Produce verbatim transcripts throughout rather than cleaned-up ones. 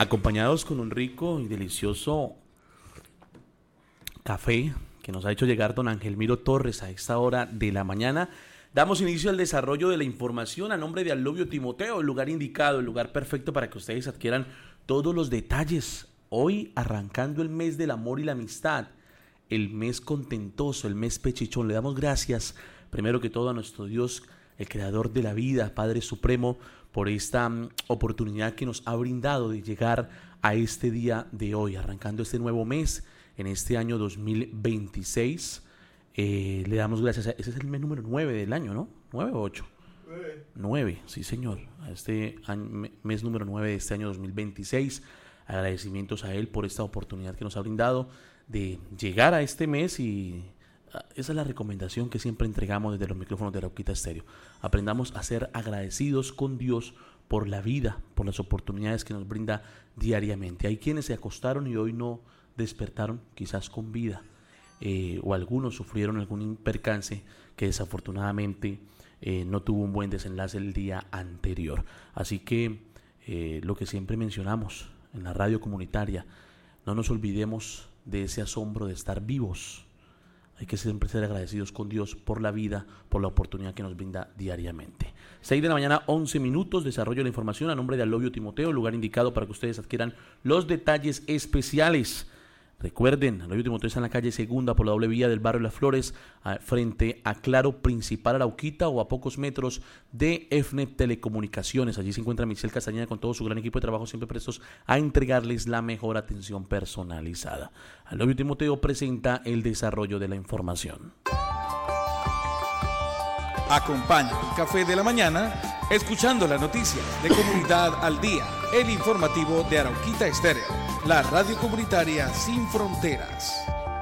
acompañados con un rico y delicioso café que nos ha hecho llegar don Angelmiro Torres a esta hora de la mañana. Damos inicio al desarrollo de la información a nombre de Alobio Timoteo, el lugar indicado, el lugar perfecto para que ustedes adquieran todos los detalles. Hoy arrancando el mes del amor y la amistad, el mes contentoso, el mes pechichón. Le damos gracias primero que todo a nuestro Dios, el creador de la vida, Padre Supremo, por esta um, oportunidad que nos ha brindado de llegar a este día de hoy, arrancando este nuevo mes en este año dos mil veintiséis. Eh, le damos gracias a, ese es el mes número nueve del año, ¿no? ¿nueve o ocho? nueve. nueve, sí señor, a este año, mes número nueve de este año dos mil veintiséis. Agradecimientos a él por esta oportunidad que nos ha brindado de llegar a este mes, y esa es la recomendación que siempre entregamos desde los micrófonos de Arauquita Estéreo. Aprendamos a ser agradecidos con Dios por la vida, por las oportunidades que nos brinda diariamente. Hay quienes se acostaron y hoy no despertaron quizás con vida, eh, o algunos sufrieron algún percance que desafortunadamente eh, no tuvo un buen desenlace el día anterior. Así que eh, lo que siempre mencionamos en la radio comunitaria, no nos olvidemos de ese asombro de estar vivos. Hay que siempre ser agradecidos con Dios por la vida, por la oportunidad que nos brinda diariamente. seis de la mañana, once minutos, desarrollo de la información a nombre de Alobio Timoteo, lugar indicado para que ustedes adquieran los detalles especiales. Recuerden, Alobio Timoteo está en la calle Segunda por la doble vía del barrio Las Flores, a, frente a Claro Principal Arauquita, o a pocos metros de EFNET Telecomunicaciones. Allí se encuentra Michelle Castañeda con todo su gran equipo de trabajo, siempre prestos a entregarles la mejor atención personalizada. Alobio Timoteo presenta el desarrollo de la información. Acompaña el café de la mañana escuchando las noticias de Comunidad al Día, el informativo de Arauquita Estéreo, la radio comunitaria sin fronteras.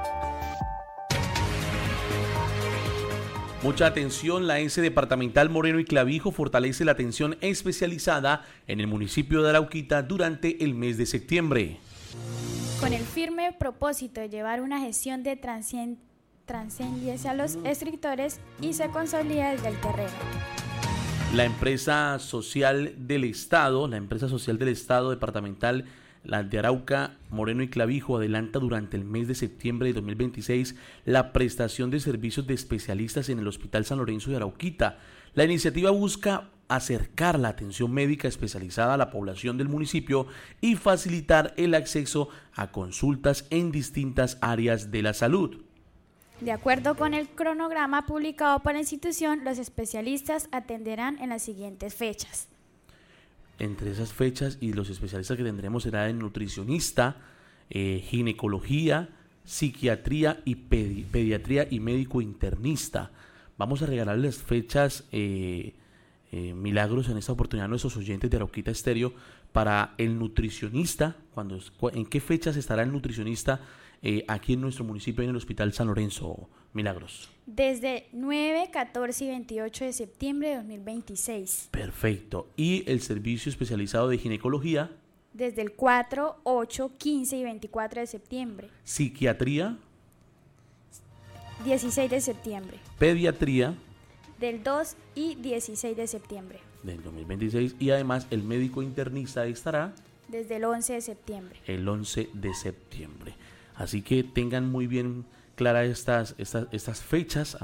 Mucha atención, la S Departamental Moreno y Clavijo fortalece la atención especializada en el municipio de Arauquita durante el mes de septiembre. Con el firme propósito de llevar una gestión de transcend- trascendencia a los escritores y se consolida desde el terreno. La empresa social del Estado, la empresa social del Estado departamental, la de Arauca, Moreno y Clavijo, adelanta durante el mes de septiembre de dos mil veintiséis la prestación de servicios de especialistas en el Hospital San Lorenzo de Arauquita. La iniciativa busca acercar la atención médica especializada a la población del municipio y facilitar el acceso a consultas en distintas áreas de la salud. De acuerdo con el cronograma publicado por la institución, los especialistas atenderán en las siguientes fechas. Entre esas fechas y los especialistas que tendremos será en nutricionista, eh, ginecología, psiquiatría y pedi- pediatría y médico internista. Vamos a regalarles fechas, eh, eh, milagros en esta oportunidad a nuestros oyentes de Arauquita Estéreo para el nutricionista. Cuando, ¿En qué fechas estará el nutricionista eh, aquí en nuestro municipio, en el Hospital San Lorenzo, Milagros? Desde nueve, catorce y veintiocho de septiembre de dos mil veintiséis. Perfecto. ¿Y el servicio especializado de ginecología? Desde el cuatro, ocho, quince y veinticuatro de septiembre. Psiquiatría. dieciséis de septiembre. Pediatría. Del dos y dieciséis de septiembre. Del dos mil veintiséis. Y además el médico internista estará desde el once de septiembre. El once de septiembre. Así que tengan muy bien claras estas, estas, estas fechas.